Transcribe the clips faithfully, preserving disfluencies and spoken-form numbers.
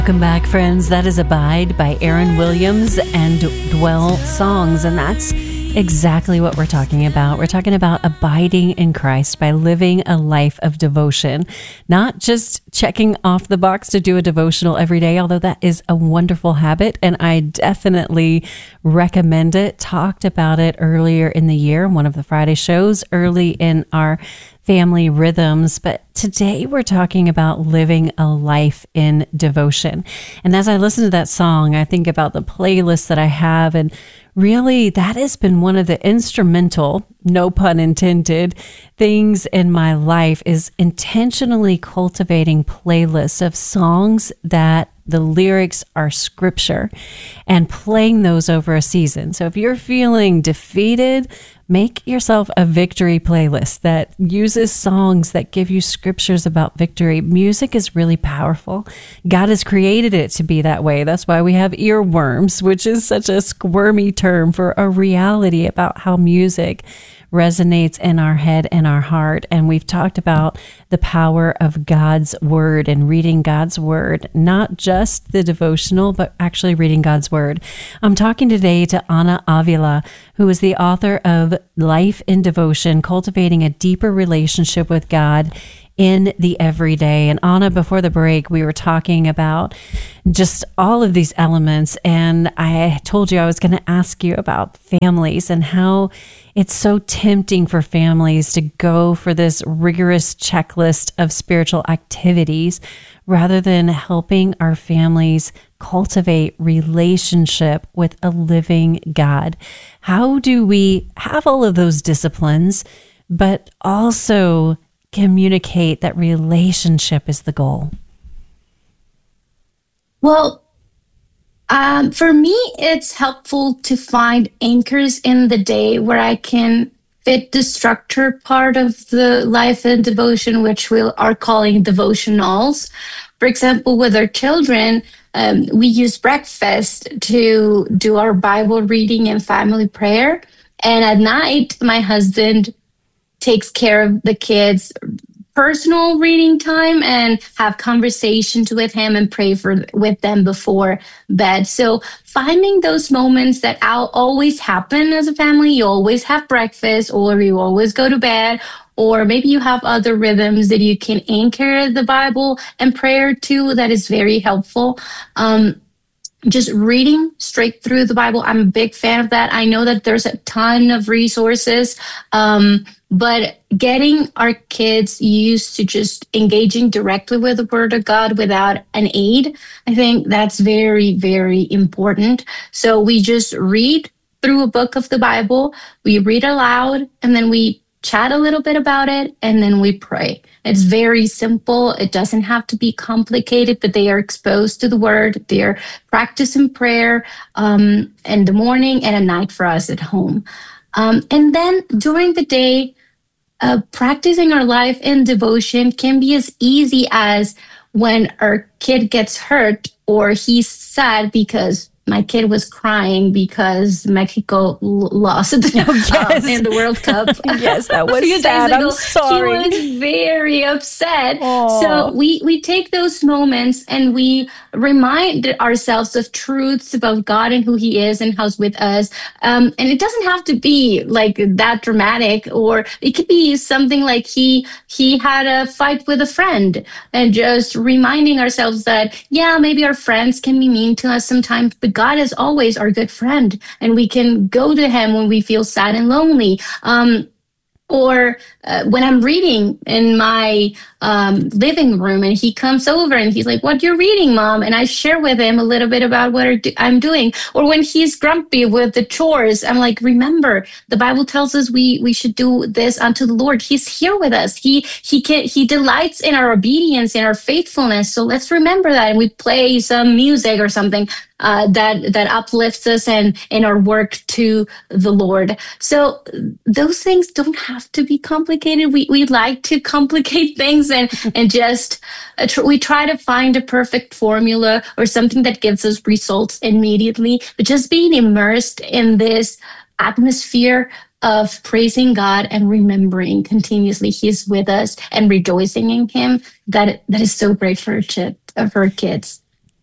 Welcome back, friends. That is Abide by Aaron Williams and Dwell Songs. And that's exactly what we're talking about. We're talking about abiding in Christ by living a life of devotion, not just checking off the box to do a devotional every day, although that is a wonderful habit. And I definitely recommend it. Talked about it earlier in the year, one of the Friday shows early in our family rhythms. But today we're talking about living a life in devotion. And as I listen to that song, I think about the playlist that I have, and really that has been one of the instrumental, no pun intended, things in my life is intentionally cultivating playlists of songs that the lyrics are scripture and playing those over a season. So if you're feeling defeated, make yourself a victory playlist that uses songs that give you scriptures about victory. Music is really powerful. God has created it to be that way. That's why we have earworms, which is such a squirmy term for a reality about how music resonates in our head and our heart. And we've talked about the power of God's word and reading God's word, not just the devotional, but actually reading God's word. I'm talking today to Ana Avila, who is the author of Life in Devotion, Cultivating a Deeper Relationship with God in the Everyday. And Ana, before the break, we were talking about just all of these elements. And I told you I was going to ask you about families and how it's so tempting for families to go for this rigorous checklist of spiritual activities rather than helping our families cultivate relationship with a living God. How do we have all of those disciplines, but also communicate that relationship is the goal? Well, um, for me, it's helpful to find anchors in the day where I can fit the structure part of the life and devotion, which we are calling devotionals. For example, with our children, um, we use breakfast to do our Bible reading and family prayer. And at night, my husband takes care of the kids' personal reading time and have conversations with him and pray for with them before bed. So finding those moments that I'll always happen as a family, you always have breakfast or you always go to bed, or maybe you have other rhythms that you can anchor the Bible and prayer to, that is very helpful. Um, Just reading straight through the Bible. I'm a big fan of that. I know that there's a ton of resources, um, but getting our kids used to just engaging directly with the Word of God without an aid, I think that's very, very important. So we just read through a book of the Bible, we read aloud, and then we chat a little bit about it, and then we pray. It's very simple. It doesn't have to be complicated, but they are exposed to the word. They're practicing prayer um, in the morning and at night for us at home. Um, and then during the day, uh, practicing our life in devotion can be as easy as when our kid gets hurt or he's sad because my kid was crying because Mexico lost oh, yes. um, in the World Cup. Yes, that was sad. I'm sorry. He was very upset. Aww. So we, we take those moments and we remind ourselves of truths about God and who he is and how's with us. Um, and it doesn't have to be like that dramatic, or it could be something like he he had a fight with a friend, and just reminding ourselves that, yeah, maybe our friends can be mean to us sometimes, but God is always our good friend, and we can go to him when we feel sad and lonely. Um, or uh, when I'm reading in my um, living room and he comes over and he's like, "What you're reading, Mom?" And I share with him a little bit about what I'm doing. Or when he's grumpy with the chores, I'm like, remember, the Bible tells us we we should do this unto the Lord. He's here with us. He he can he delights in our obedience, in our faithfulness. So let's remember that. And we play some music or something uh, that that uplifts us and in our work to the Lord. So those things don't have to be complicated. We we like to complicate things and and just uh, tr- we try to find a perfect formula or something that gives us results immediately. But just being immersed in this atmosphere of praising God and remembering continuously He's with us and rejoicing in Him, that that is so great for our, ch- for our kids.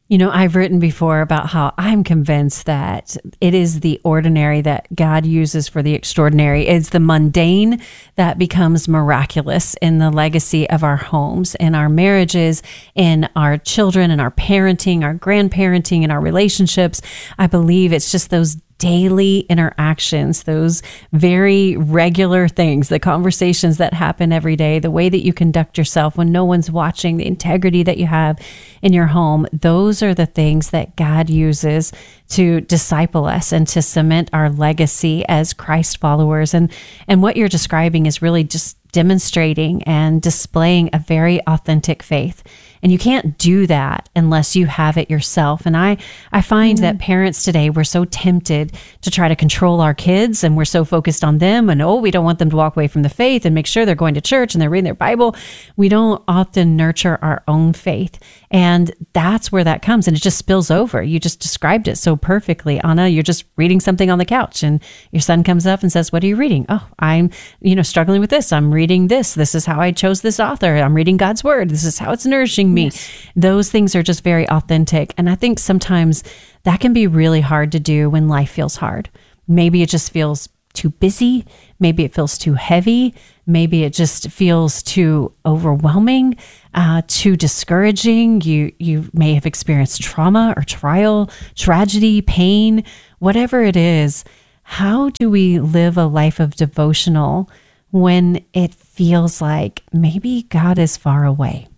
You know, I've written before about how I'm convinced that it is the ordinary that God uses for the extraordinary. It's the mundane that becomes miraculous in the legacy of our homes, in our marriages, in our children, in our parenting, our grandparenting, in our relationships. I believe it's just those daily interactions, those very regular things, the conversations that happen every day, the way that you conduct yourself when no one's watching, the integrity that you have in your home. Those are the things that God uses to disciple us and to cement our legacy as Christ followers. And, and what you're describing is really just demonstrating and displaying a very authentic faith. And you can't do that unless you have it yourself. And I, I find mm-hmm. that parents today, we're so tempted to try to control our kids, and we're so focused on them, and oh, we don't want them to walk away from the faith and make sure they're going to church and they're reading their Bible. We don't often nurture our own faith. And that's where that comes. And it just spills over. You just described it so perfectly. Anna, you're just reading something on the couch and your son comes up and says, "What are you reading?" "Oh, I'm, you know, struggling with this. I'm reading this. This is how I chose this author. I'm reading God's word. This is how it's nourishing me." Yes. Those things are just very authentic. And I think sometimes that can be really hard to do when life feels hard. Maybe it just feels too busy. Maybe it feels too heavy. Maybe it just feels too overwhelming, uh, too discouraging. You you may have experienced trauma or trial, tragedy, pain, whatever it is. How do we live a life of devotional when it feels like maybe God is far away?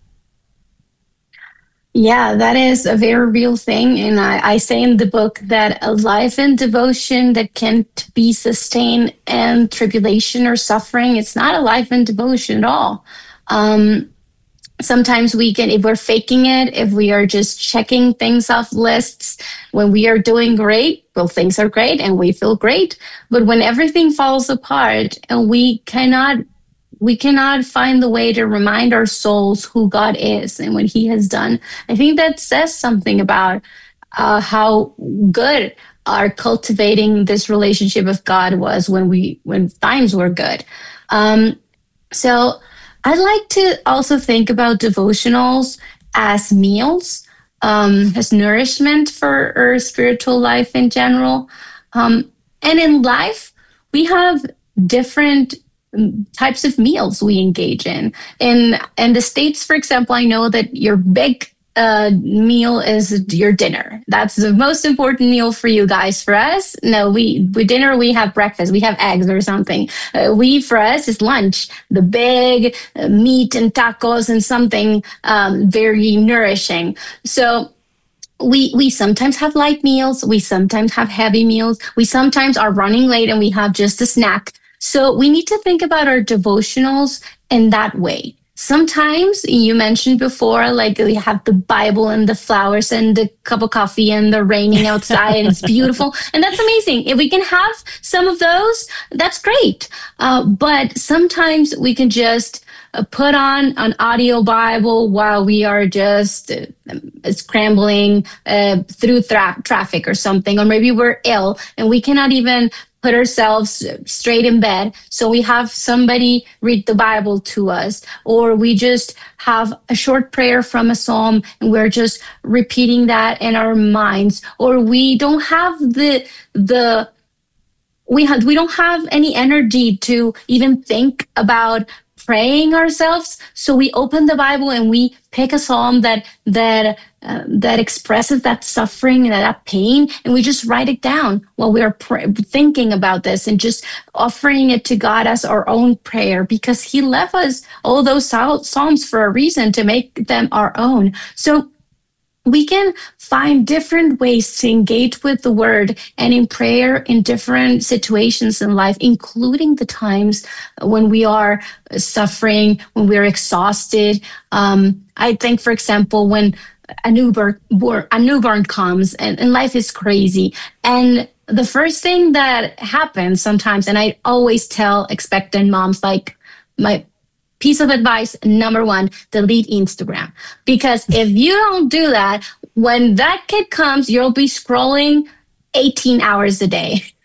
Yeah, that is a very real thing. And I, I say in the book that a life in devotion that can't be sustained in tribulation or suffering, it's not a life in devotion at all. Um, sometimes we can, if we're faking it, if we are just checking things off lists, when we are doing great, well, things are great and we feel great. But when everything falls apart and we cannot We cannot find the way to remind our souls who God is and what he has done, I think that says something about uh, how good our cultivating this relationship with God was when we when times were good. Um, so I like to also think about devotionals as meals, um, as nourishment for our spiritual life in general. Um, and in life, we have different types of meals we engage in. In in the States, for example, I know that your big uh, meal is your dinner. That's the most important meal for you guys. For us, no, we with dinner we have breakfast, we have eggs or something. Uh, we for us is lunch, the big uh, meat and tacos and something um, very nourishing. So. We we sometimes have light meals. We sometimes have heavy meals. We sometimes are running late and we have just a snack. So we need to think about our devotionals in that way. Sometimes you mentioned before, like we have the Bible and the flowers and the cup of coffee and the raining outside and it's beautiful. And that's amazing. If we can have some of those, that's great. Uh, but sometimes we can just uh, put on an audio Bible while we are just uh, scrambling uh, through tra- traffic or something. Or maybe we're ill and we cannot even put ourselves straight in bed. So we have somebody read the Bible to us, or we just have a short prayer from a psalm and we're just repeating that in our minds, or we don't have the, the, we have, we don't have any energy to even think about praying ourselves. So we open the Bible and we pick a psalm that that uh, that expresses that suffering and that pain, and we just write it down while we are pr- thinking about this and just offering it to God as our own prayer, because he left us all those psalms for a reason, to make them our own. So we can find different ways to engage with the word and in prayer in different situations in life, including the times when we are suffering, when we're exhausted. Um, I think, for example, when a newborn, a newborn comes and, and life is crazy, and the first thing that happens sometimes, and I always tell expectant moms, like, my piece of advice, number one, delete Instagram. Because if you don't do that, when that kid comes, you'll be scrolling eighteen hours a day.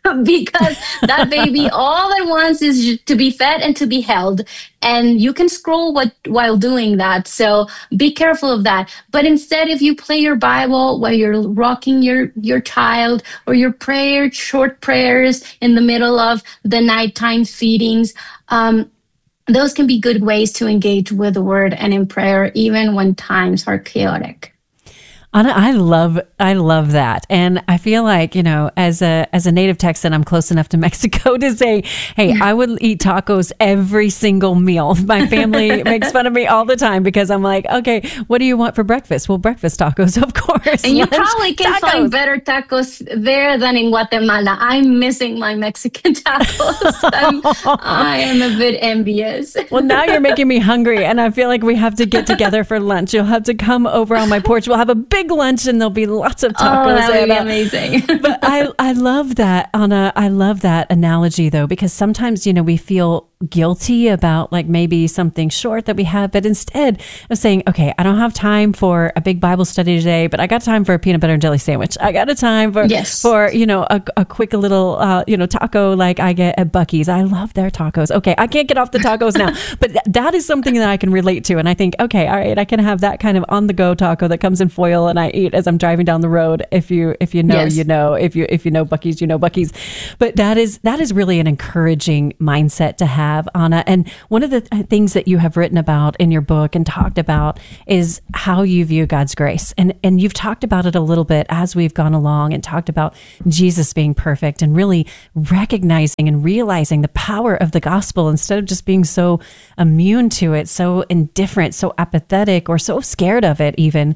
because that baby all it wants is to be fed and to be held. And you can scroll what, while doing that. So be careful of that. But instead, if you play your Bible while you're rocking your, your child, or your prayer, short prayers in the middle of the nighttime feedings, um, those can be good ways to engage with the word and in prayer, even when times are chaotic. Anna, I love, I love that. And I feel like, you know, as a, as a native Texan, I'm close enough to Mexico to say, hey, I would eat tacos every single meal. My family makes fun of me all the time because I'm like, okay, what do you want for breakfast? Well, breakfast tacos, of course. And you Lunch, probably can tacos. find better tacos there than in Guatemala. I'm missing my Mexican tacos. I'm, I am a bit envious. Well, now you're making me hungry, and I feel like we have to get together for lunch. You'll have to come over on my porch. We'll have a big lunch, and there'll be lots of tacos. Oh, that would be and, uh, amazing. But I, I love that, Anna. I love that analogy, though, because sometimes, you know, we feel guilty about like maybe something short that we have, but instead of saying, okay, I don't have time for a big Bible study today, but I got time for a peanut butter and jelly sandwich. I got a time for, yes. for, you know, a, a quick little, uh, you know, taco like I get at Buc-ee's. I love their tacos. Okay. I can't get off the tacos now, but th- that is something that I can relate to. And I think, okay, all right, I can have that kind of on the go taco that comes in foil and I eat as I'm driving down the road. If you, if you know, yes. you know, if you, if you know Buc-ee's, you know Buc-ee's, but that is, that is really an encouraging mindset to have, Anna. And one of the th- things that you have written about in your book and talked about is how you view God's grace. And, and you've talked about it a little bit as we've gone along and talked about Jesus being perfect and really recognizing and realizing the power of the gospel instead of just being so immune to it, so indifferent, so apathetic, or so scared of it even.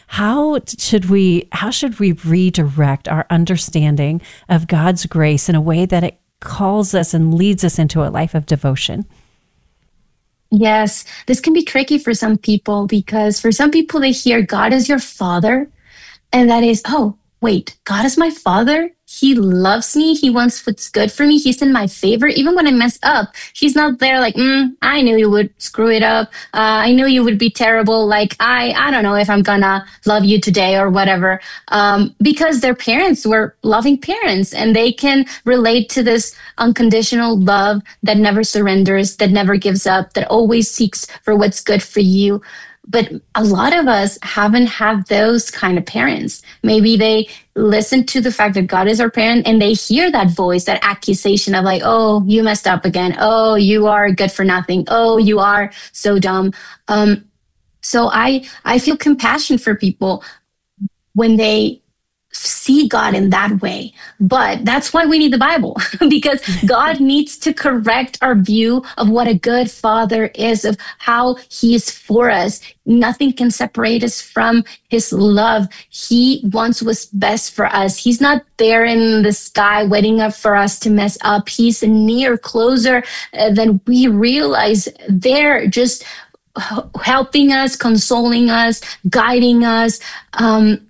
How should we, how should we redirect our understanding of God's grace in a way that it calls us and leads us into a life of devotion? Yes, this can be tricky for some people because for some people, they hear God is your father. And that is, oh, wait, God is my father? He loves me. He wants what's good for me. He's in my favor. Even when I mess up, he's not there like, mm, I knew you would screw it up. Uh, I knew you would be terrible. Like, I, I don't know if I'm gonna love you today or whatever. Um, because their parents were loving parents and they can relate to this unconditional love that never surrenders, that never gives up, that always seeks for what's good for you. But a lot of us haven't had those kind of parents. Maybe they listen to the fact that God is our parent and they hear that voice, that accusation of like, oh, you messed up again. Oh, you are good for nothing. Oh, you are so dumb. Um, so I, I feel compassion for people when they see God in that way. But that's why we need the Bible, because God needs to correct our view of what a good father is, of how he is for us. Nothing can separate us from his love. He wants what's best for us. He's not there in the sky waiting up for us to mess up. He's near, closer uh, than we realize. There, just helping us, consoling us, guiding us. Um,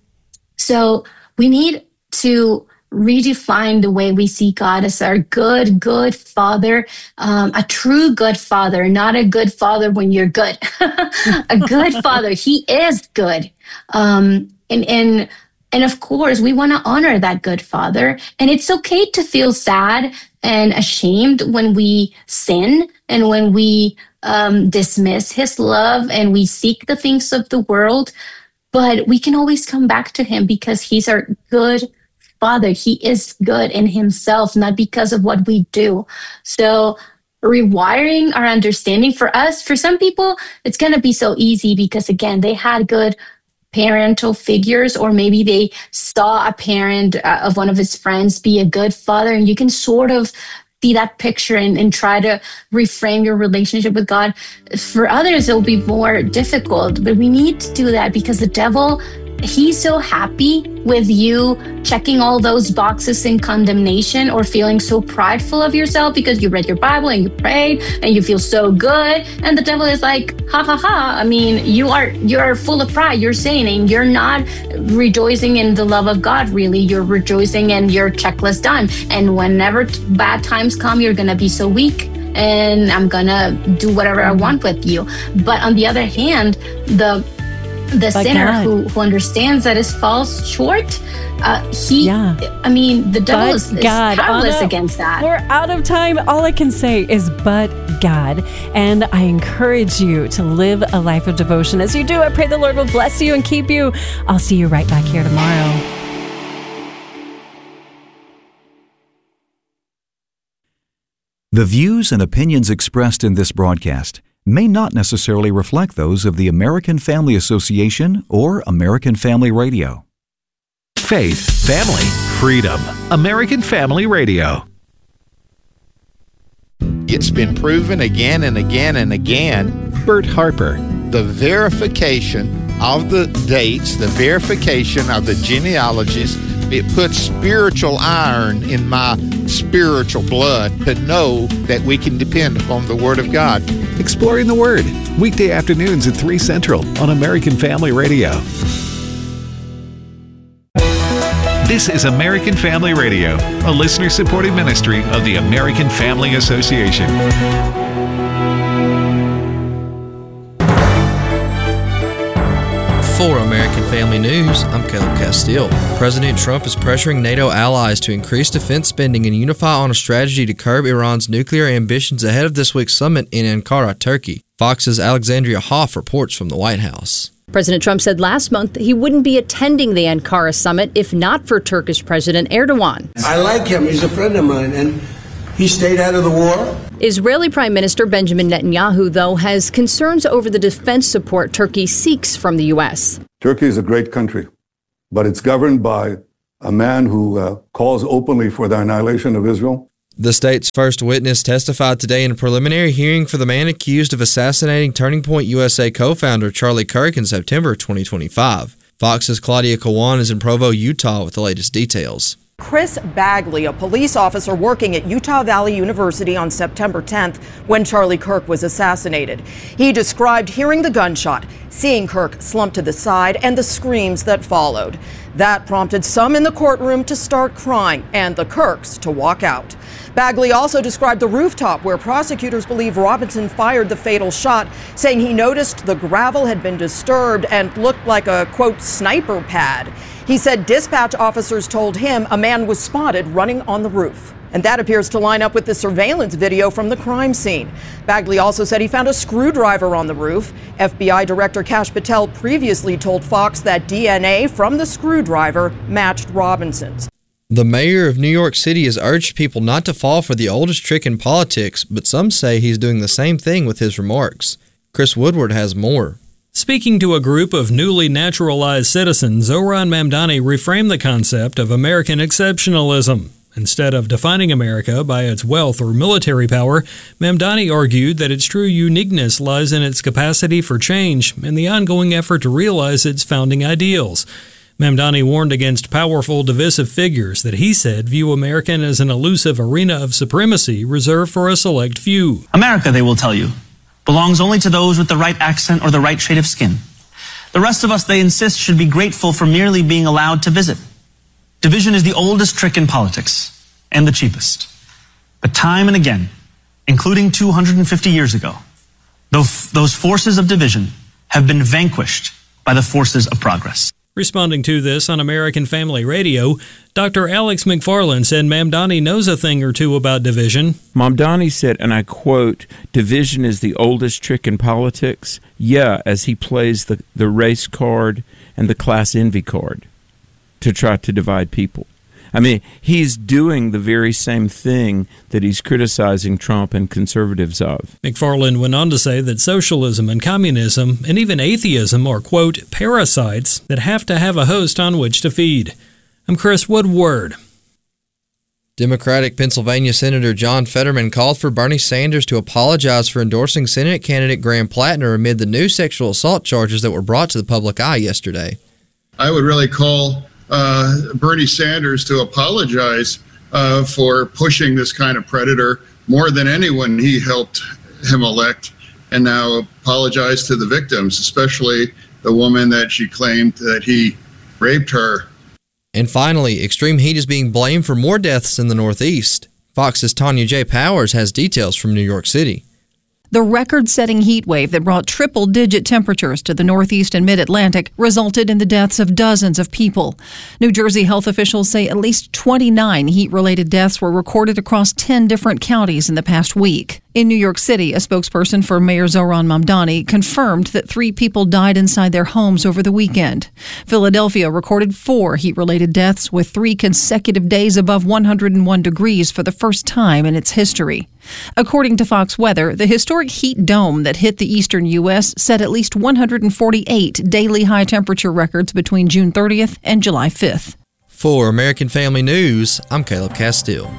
so we need to redefine the way we see God as our good, good father, um, a true good father, not a good father when you're good, a good father. He is good. Um, and, and, and of course, we want to honor that good father. And it's okay to feel sad and ashamed when we sin and when we um, dismiss his love and we seek the things of the world. But we can always come back to him because he's our good father. He is good in himself, not because of what we do. So rewiring our understanding for us, for some people, it's going to be so easy because, again, they had good parental figures, or maybe they saw a parent uh, of one of his friends be a good father, and you can sort of see that picture and, and try to reframe your relationship with God. For others, it'll be more difficult, but we need to do that because the devil, he's so happy with you checking all those boxes in condemnation or feeling so prideful of yourself because you read your Bible and you prayed and you feel so good. And the devil is like, ha ha ha. I mean, you are, you're full of pride. You're sinning. You're not rejoicing in the love of God, really. You're rejoicing in your checklist done. And whenever bad times come, you're going to be so weak and I'm going to do whatever I want with you. But on the other hand, the the By sinner God. who, who understands that is falls short, uh, he, Yeah. I mean, the devil But is, is God, powerless Anna, against that. We're out of time. All I can say is but God. And I encourage you to live a life of devotion. As you do, I pray the Lord will bless you and keep you. I'll see you right back here tomorrow. The views and opinions expressed in this broadcast may not necessarily reflect those of the American Family Association or American Family Radio. Faith, family, freedom. American Family Radio. It's been proven again and again and again. Bert Harper. The verification of the dates, the verification of the genealogies, it puts spiritual iron in my spiritual blood to know that we can depend upon the Word of God. Exploring the Word. Weekday afternoons at three Central on American Family Radio. This is American Family Radio, a listener-supported ministry of the American Family Association. For American Family News, I'm Caleb Castile. President Trump is pressuring NATO allies to increase defense spending and unify on a strategy to curb Iran's nuclear ambitions ahead of this week's summit in Ankara, Turkey. Fox's Alexandria Hoff reports from the White House. President Trump said last month he wouldn't be attending the Ankara summit if not for Turkish President Erdogan. I like him. He's a friend of mine, and he stayed out of the war. Israeli Prime Minister Benjamin Netanyahu, though, has concerns over the defense support Turkey seeks from the U S. Turkey is a great country, but it's governed by a man who uh, calls openly for the annihilation of Israel. The state's first witness testified today in a preliminary hearing for the man accused of assassinating Turning Point U S A co-founder Charlie Kirk in September twenty twenty-five. Fox's Claudia Kawan is in Provo, Utah with the latest details. Chris Bagley, a police officer working at Utah Valley University on September tenth when Charlie Kirk was assassinated. He described hearing the gunshot, seeing Kirk slump to the side, and the screams that followed. That prompted some in the courtroom to start crying and the Kirks to walk out. Bagley also described the rooftop where prosecutors believe Robinson fired the fatal shot, saying he noticed the gravel had been disturbed and looked like a, quote, sniper pad. He said dispatch officers told him a man was spotted running on the roof. And that appears to line up with the surveillance video from the crime scene. Bagley also said he found a screwdriver on the roof. F B I Director Kash Patel previously told Fox that D N A from the screwdriver matched Robinson's. The mayor of New York City has urged people not to fall for the oldest trick in politics, but some say he's doing the same thing with his remarks. Chris Woodward has more. Speaking to a group of newly naturalized citizens, Zohran Mamdani reframed the concept of American exceptionalism. Instead of defining America by its wealth or military power, Mamdani argued that its true uniqueness lies in its capacity for change and the ongoing effort to realize its founding ideals. Mamdani warned against powerful, divisive figures that he said view America as an elusive arena of supremacy reserved for a select few. America, they will tell you, belongs only to those with the right accent or the right shade of skin. The rest of us, they insist, should be grateful for merely being allowed to visit. Division is the oldest trick in politics, and the cheapest. But time and again, including two hundred fifty years ago, those forces of division have been vanquished by the forces of progress. Responding to this on American Family Radio, Doctor Alex McFarland said Mamdani knows a thing or two about division. Mamdani said, and I quote, "Division is the oldest trick in politics." Yeah, as he plays the, the race card and the class envy card to try to divide people. I mean, he's doing the very same thing that he's criticizing Trump and conservatives of. McFarland went on to say that socialism and communism and even atheism are, quote, parasites that have to have a host on which to feed. I'm Chris Woodward. Democratic Pennsylvania Senator John Fetterman called for Bernie Sanders to apologize for endorsing Senate candidate Graham Plattner amid the new sexual assault charges that were brought to the public eye yesterday. I would really call Uh, Bernie Sanders to apologize uh, for pushing this kind of predator more than anyone he helped him elect, and now apologize to the victims, especially the woman that she claimed that he raped her. And finally, extreme heat is being blamed for more deaths in the Northeast. Fox's Tanya J. Powers has details from New York City. The record-setting heat wave that brought triple-digit temperatures to the Northeast and Mid-Atlantic resulted in the deaths of dozens of people. New Jersey health officials say at least twenty-nine heat-related deaths were recorded across ten different counties in the past week. In New York City, a spokesperson for Mayor Zohran Mamdani confirmed that three people died inside their homes over the weekend. Philadelphia recorded four heat-related deaths, with three consecutive days above one hundred one degrees for the first time in its history. According to Fox Weather, the historic heat dome that hit the eastern U S set at least one hundred forty-eight daily high temperature records between June thirtieth and July fifth. For American Family News, I'm Caleb Castile.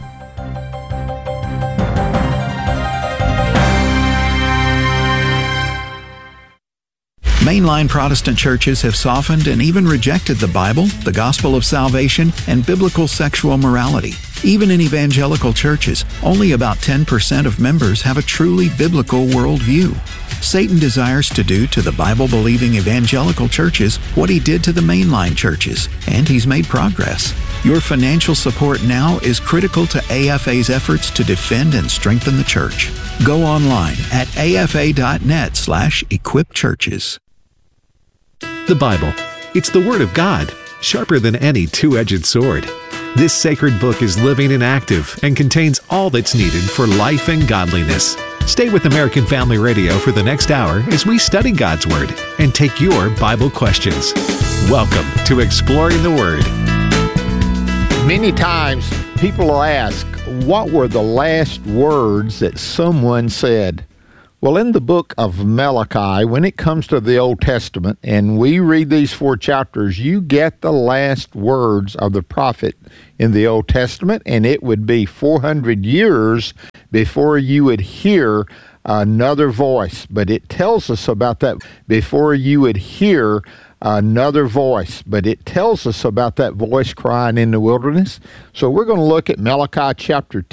Mainline Protestant churches have softened and even rejected the Bible, the gospel of salvation, and biblical sexual morality. Even in evangelical churches, only about ten percent of members have a truly biblical worldview. Satan desires to do to the Bible-believing evangelical churches what he did to the mainline churches, and he's made progress. Your financial support now is critical to A F A's efforts to defend and strengthen the church. Go online at afa.net slash equip churches. The Bible. It's the Word of God, sharper than any two-edged sword. This sacred book is living and active and contains all that's needed for life and godliness. Stay with American Family Radio for the next hour as we study God's Word and take your Bible questions. Welcome to Exploring the Word. Many times people will ask, what were the last words that someone said? Well, in the book of Malachi, when it comes to the Old Testament, and we read these four chapters, you get the last words of the prophet in the Old Testament, and it would be four hundred years before you would hear another voice. But it tells us about that before you would hear another voice. But it tells us about that voice crying in the wilderness. So we're going to look at Malachi chapter two.